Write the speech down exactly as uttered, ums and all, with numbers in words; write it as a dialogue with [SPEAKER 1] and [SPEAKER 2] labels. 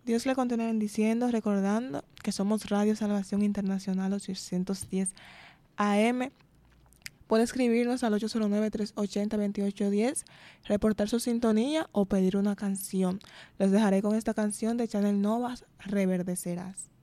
[SPEAKER 1] Dios le continúe bendiciendo, recordando que somos Radio Salvación Internacional ochocientos diez A M. Puede escribirnos al ocho cero nueve, tres ocho cero, dos ocho uno cero, reportar su sintonía o pedir una canción. Les dejaré con esta canción de Chanel Novas, Reverdecerás.